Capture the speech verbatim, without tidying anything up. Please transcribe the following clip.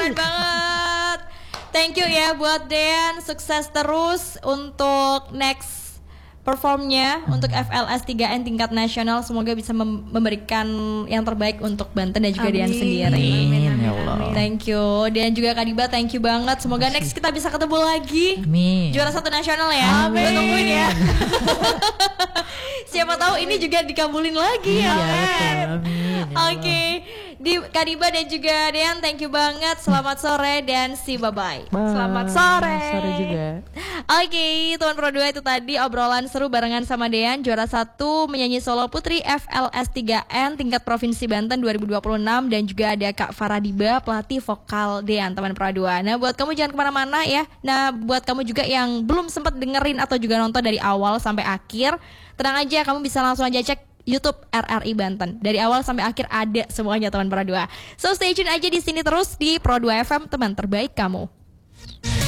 keren banget. Thank you ya buat Dean, sukses terus untuk next performnya untuk F L S tiga N tingkat nasional. Semoga bisa mem- memberikan yang terbaik untuk Banten dan juga Dean sendiri. Amin, amin, ya Allah. Thank you. Dan juga Kak Diba, thank you banget. Semoga next kita bisa ketemu lagi. Amin. Juara satu nasional ya. Amin. Kita tungguin ya. Siapa tahu ini juga dikabulin lagi ya. Iya, betul. Amin. Ya Oke, okay. Di Kak Diba dan juga Dean, thank you banget. Selamat sore dan see bye bye. Selamat sore. Sore juga. Oke, okay, teman Pro dua itu tadi obrolan seru barengan sama Dean, juara satu menyanyi solo putri F L S tiga N tingkat Provinsi Banten dua ribu dua puluh enam. Dan juga ada Kak Farah Diba, pelatih vokal Dean, teman Pro dua. Nah buat kamu jangan kemana-mana ya. Nah buat kamu juga yang belum sempat dengerin atau juga nonton dari awal sampai akhir, tenang aja, kamu bisa langsung aja cek YouTube R R I Banten. Dari awal sampai akhir ada semuanya teman Pro dua. So stay tune aja di sini terus di Pro dua F M, teman terbaik kamu.